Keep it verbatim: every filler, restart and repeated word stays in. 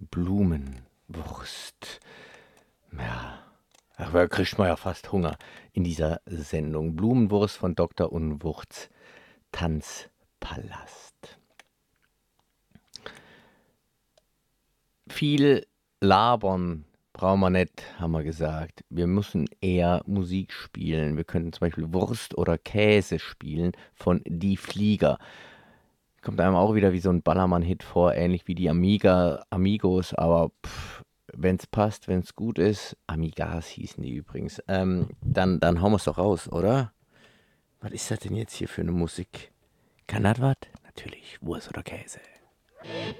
Blumenwurst. Ja, aber da kriegt man ja fast Hunger in dieser Sendung. Blumenwurst von Doktor Unwuchts Tanzpalast. Viel labern brauchen wir nicht, haben wir gesagt. Wir müssen eher Musik spielen. Wir könnten zum Beispiel Wurst oder Käse spielen von Die Flieger. Kommt einem auch wieder wie so ein Ballermann-Hit vor, ähnlich wie die Amiga, Amigos, aber wenn es passt, wenn es gut ist, Amigas hießen die übrigens, ähm, dann, dann hauen wir es doch raus, oder? Was ist das denn jetzt hier für eine Musik? Kann das was? Natürlich, Wurst oder Käse.